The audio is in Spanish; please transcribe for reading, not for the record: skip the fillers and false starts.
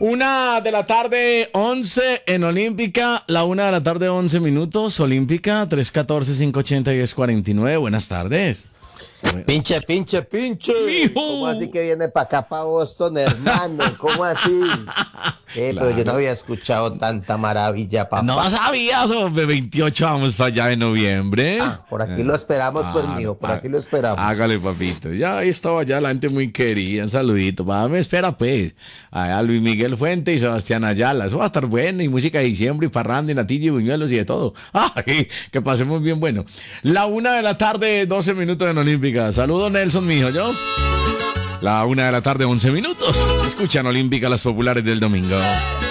1 de la tarde, 11 en Olímpica. La 1 de la tarde, 11 minutos. Olímpica, 314-580-1049. Buenas tardes. Pinche. Hijo. ¿Cómo así que viene para acá, para Boston, hermano? ¿Cómo así? Pero yo no había escuchado tanta maravilla, papá. No sabías, hombre, 28 vamos para allá en noviembre. Por aquí lo esperamos, pues, mijo, por aquí lo esperamos. Hágale, papito. Ya ahí estaba ya la gente muy querida. Un saludito. Va, me espera, pues. A Luis Miguel Fuente y Sebastián Ayala. Eso va a estar bueno. Y música de diciembre, y parranda, y natilla, y buñuelos, y de todo. Ay, que pasemos bien bueno. La 1 de la tarde, 12 minutos en Olímpica. Saludos, Nelson, mijo, yo. La 1 de la tarde, 11 minutos. Escuchan Olímpica, las populares del domingo.